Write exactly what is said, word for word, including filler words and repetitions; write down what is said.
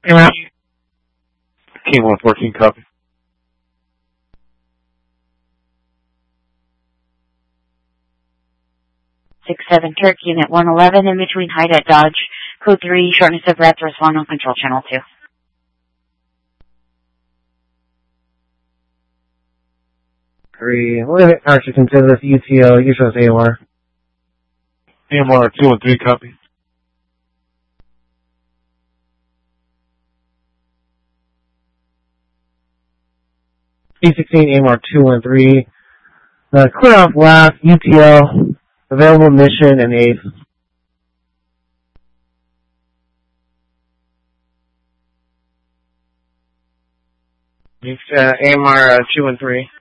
Came out. King one fourteen, copy. six seven Turk, Unit one eleven, in between height at Dodge. Code three, shortness of breath, respond on control channel two. Three. We're going to actually consider this U T O. You show us A M R. A M R two one three, copy. B sixteen, A M R two one three. Uh, clear off last, U T L, available mission, and A C E. It's uh, A M R uh, two one three.